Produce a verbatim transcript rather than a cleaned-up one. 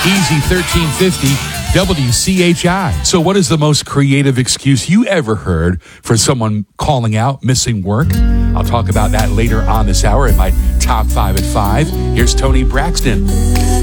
Easy thirteen fifty W C H I. So what is the most creative excuse you ever heard for someone calling out missing work? I'll talk about that later on this hour in my top five at five. Here's Tony Braxton.